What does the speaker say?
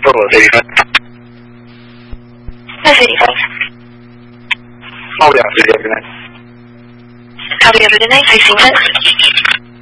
35。 那35. How we have to do it. How we have to do it? 65.